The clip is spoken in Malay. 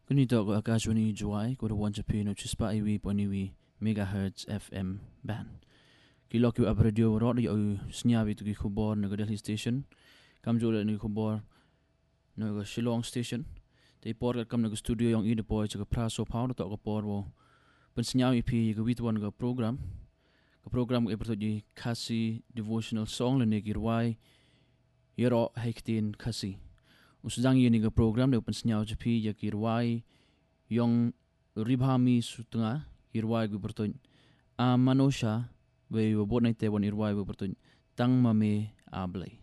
Kunito ko akashwani juai ko wan chapino chispa iwi poniwi megahertz FM band. Kilok yu ab radio rod yu snyawi tu ki khubor na Delhi station. Kam jole ni khubor na Shillong station. Te por kam na studio yang ide po cha praso pau to ko por wo. Pen snyawi pi ko witwan ga program. Ka program e perto di Kasi devotional song le ne kirwai yero hektin Kasi. Usudang yun nga program na upansnyaw japi ya kirwai yung ribhami sutunga kirwai guberton manosha we wabot na ite wan irwai guberton tang mame ablay.